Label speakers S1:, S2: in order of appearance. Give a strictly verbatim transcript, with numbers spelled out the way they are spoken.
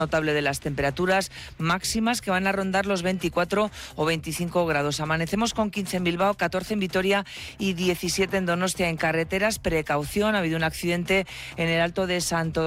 S1: notable de las temperaturas máximas que van a rondar los veinticuatro o veinticinco grados. Amanecemos con quince en Bilbao, catorce en Vitoria y diecisiete en Donostia. En carreteras, precaución, ha habido un accidente en el Alto de Santo